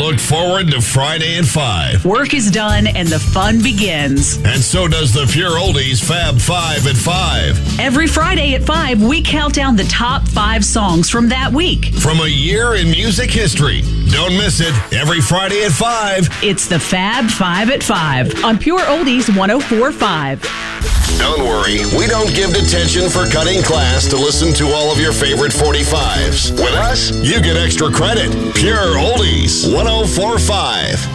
look forward to Friday at 5. Work is done and the fun begins. And so does the Pure Oldies Fab 5 at 5. Every Friday at 5, we count down the top 5 songs from that week. From a year in music history. Don't miss it. Every Friday at 5. It's the Fab 5 at 5 on Pure Oldies 104.5. Don't worry, we don't give detention for cutting class to listen to all of your favorite 45s. With us, you get extra credit. Pure Oldies 104.5.